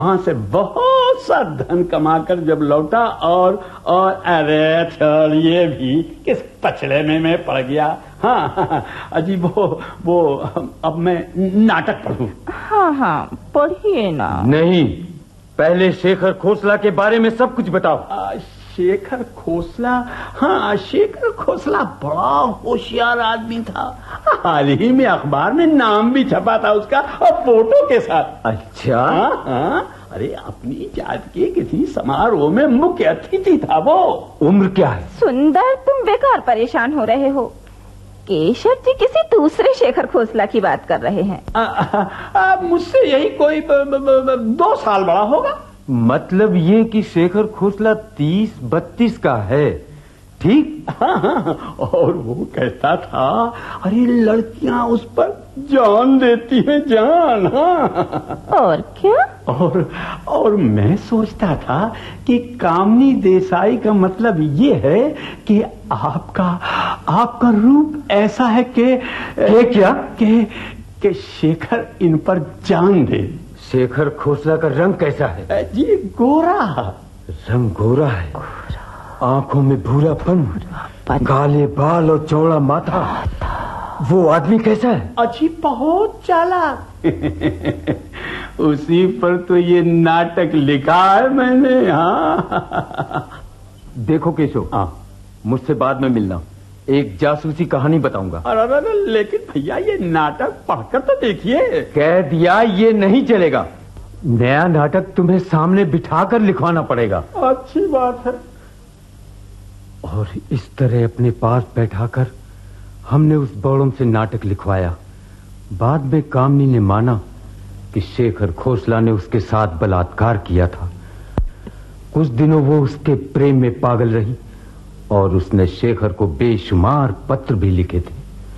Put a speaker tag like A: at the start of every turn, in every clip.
A: वहां से बहुत सा धन कमाकर जब लौटा और अरे चलिए भी किस पचड़े में मैं पड़ गया। हाँ अजी वो अब मैं नाटक पढ़ूं।
B: हाँ पढ़िए ना।
C: नहीं, पहले शेखर खोसला के बारे में सब कुछ बताओ।
A: शेखर खोसला, हाँ शेखर खोसला बड़ा होशियार आदमी था। हाल ही में अखबार में नाम भी छपा था उसका और फोटो के साथ।
C: अच्छा?
A: हाँ अरे अपनी जात के किसी समारोह में मुख्य अतिथि था वो।
C: उम्र क्या है?
B: सुंदर, तुम बेकार परेशान हो रहे हो। केशव जी किसी दूसरे शेखर खोसला की बात कर रहे हैं।
A: मुझसे यही कोई 2 साल बड़ा होगा।
C: मतलब ये कि शेखर खोसला 30-32 का है, ठीक?
A: हाँ, और वो कहता था अरे लड़कियां उस पर जान देती हैं, जान। हाँ।
B: और क्या?
A: और मैं सोचता था कि कामनी देसाई का मतलब ये है कि आपका रूप ऐसा है कि
C: क्या
A: कि शेखर इन पर जान दे।
C: शेखर खोसला का रंग कैसा है?
A: जी गोरा।
C: रंग गोरा है, आंखों में भूरापन, काले बाल और चौड़ा माथा। वो आदमी कैसा है?
A: अच्छी बहुत चालाक। उसी पर तो ये नाटक लिखा है मैंने। हाँ
C: देखो केशव, मुझसे बाद में मिलना, एक जासूसी कहानी बताऊंगा।
A: अरे लेकिन भैया ये नाटक पढ़कर तो देखिए।
C: कह दिया ये नहीं चलेगा, नया नाटक तुम्हें सामने बिठाकर लिखवाना पड़ेगा।
A: अच्छी बात है।
C: और इस तरह अपने पास बैठाकर हमने उस बौड़म से नाटक लिखवाया। बाद में कामनी ने माना कि शेखर खोसला ने उसके साथ बलात्कार किया था। कुछ दिनों वो उसके प्रेम में पागल रही और उसने शेखर को बेशुमार पत्र भी लिखे थे।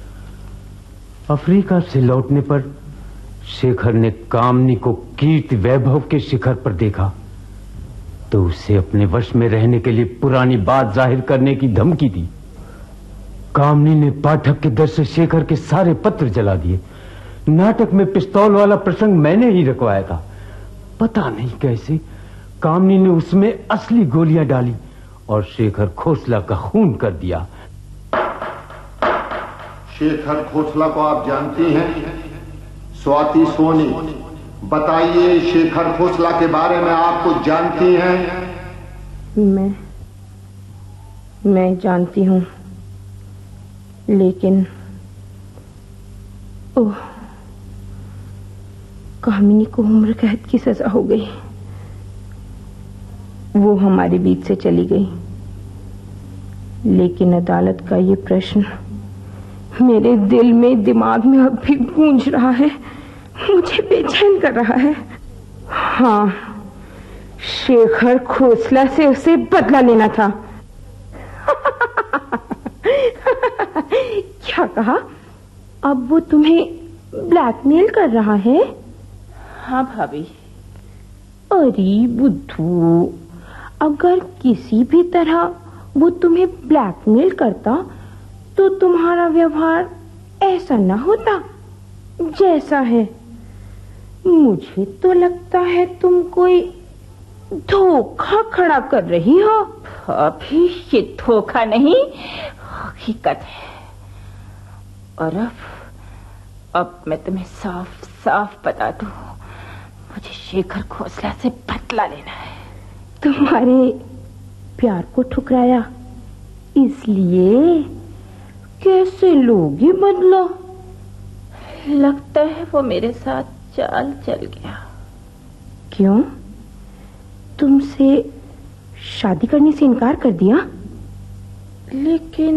C: अफ्रीका से लौटने पर शेखर ने कामनी को कीर्ति वैभव के शिखर पर देखा तो उसे अपने वश में रहने के लिए पुरानी बात जाहिर करने की धमकी दी। कामनी ने पाठक के डर से शेखर के सारे पत्र जला दिए। नाटक में पिस्तौल वाला प्रसंग मैंने ही रखवाया था। पता नहीं कैसे कामनी ने उसमें असली गोलियां डाली और शेखर खोसला का खून कर दिया।
D: शेखर खोसला को आप जानती हैं? स्वाति सोनी, बताइए शेखर खोसला के बारे में आप कुछ जानती हैं?
B: मैं जानती हूँ, लेकिन ओह, कामिनी को उम्र कैद की सजा हो गई। वो हमारे बीच से चली गई, लेकिन अदालत का ये प्रश्न मेरे दिल में, दिमाग में अब भी गूंज रहा है, मुझे बेचैन कर रहा है। हाँ, शेखर खोसला से उसे बदला लेना था। क्या कहा? अब वो तुम्हें ब्लैकमेल कर रहा है? हाँ भाभी। अरे बुद्धू, अगर किसी भी तरह वो तुम्हें ब्लैकमेल करता तो तुम्हारा व्यवहार ऐसा ना होता जैसा है। मुझे तो लगता है तुम कोई धोखा खड़ा कर रही हो। अभी ये धोखा नहीं, हकीकत है। और अब मैं तुम्हें साफ साफ बता दूं, मुझे शेखर खोसला से बदला लेना है। तुम्हारे प्यार को ठुकराया इसलिए? कैसे लोगी बदला? लगता है वो मेरे साथ चाल चल गया। क्यों? तुमसे शादी करने से इनकार कर दिया? लेकिन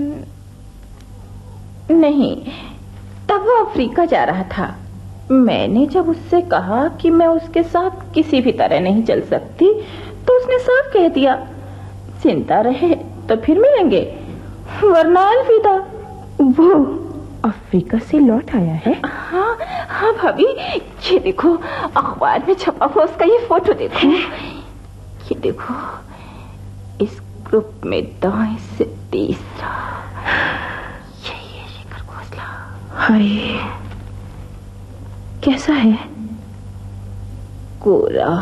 B: नहीं, तब वो अफ्रीका जा रहा था। मैंने जब उससे कहा कि मैं उसके साथ किसी भी तरह नहीं चल सकती तो उसने साफ कह दिया, चिंता रहे तो फिर मिलेंगे, वरना अलविदा। वो अफ्रीका से लौट आया है? हाँ हाँ भाभी, ये देखो अखबार में छपा हुआ उसका ये फोटो देखो। ये देखो, इस ग्रुप में दाएं से तीसरा, यही है शेखर खोसला। हाय, कैसा है? गोरा